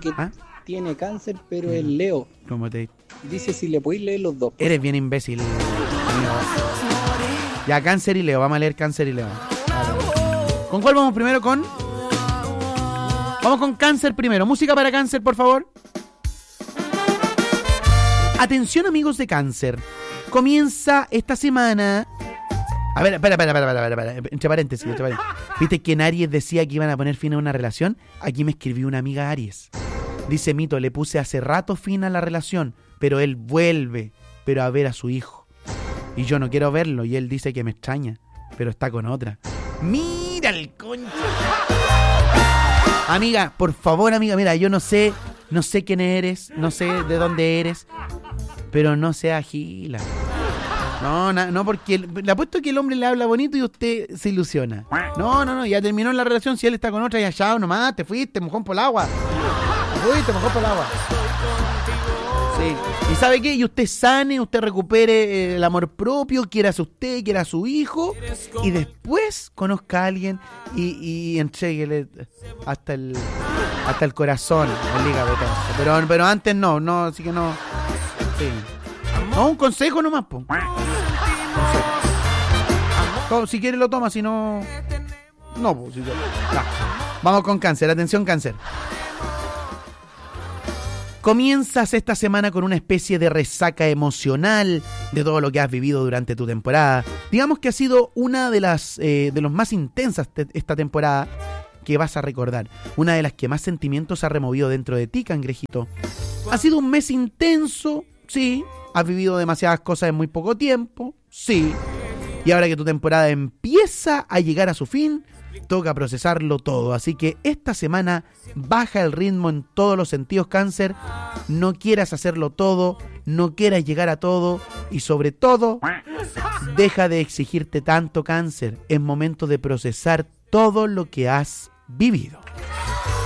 que tiene cáncer, pero es Leo. ¿Cómo te...? Dice si le podéis leer los dos. Eres bien imbécil, amigo. Ya, Cáncer y Leo. Vamos a leer Cáncer y Leo. Vale. ¿Con cuál vamos primero? Vamos con Cáncer primero. Música para Cáncer, por favor. Atención, amigos de Cáncer. Comienza esta semana... A ver, espera. Entre paréntesis. ¿Viste que en Aries decía que iban a poner fin a una relación? Aquí me escribió una amiga Aries. Dice Mito, le puse hace rato fin a la relación, pero él vuelve, pero a ver a su hijo. Y yo no quiero verlo, y él dice que me extraña, pero está con otra. ¡Mira el concha! Amiga, por favor, amiga, mira, yo no sé quién eres, no sé de dónde eres, pero no seas gila. No, porque le apuesto que el hombre le habla bonito y usted se ilusiona. No, ya terminó la relación, si él está con otra, ya chao nomás, te fuiste, mojón por el agua. Sí. ¿Y sabe qué? Y usted sane, usted recupere el amor propio, quiera a usted, quiera a su hijo, y después conozca a alguien y entréguele hasta el corazón, el hígado. Pero antes no, así que no. Sí. No, un consejo nomás, po. Si quiere lo toma, si no... No, pues. Si vamos con Cáncer, atención Cáncer. Comienzas esta semana con una especie de resaca emocional de todo lo que has vivido durante tu temporada. Digamos que ha sido una de los más intensas esta temporada que vas a recordar. Una de las que más sentimientos ha removido dentro de ti, cangrejito. Ha sido un mes intenso, sí. Has vivido demasiadas cosas en muy poco tiempo, sí. Y ahora que tu temporada empieza a llegar a su fin, toca procesarlo todo. Así que esta semana baja el ritmo en todos los sentidos, Cáncer. No quieras hacerlo todo, no quieras llegar a todo y sobre todo, deja de exigirte tanto, Cáncer. Es momento de procesar todo lo que has vivido.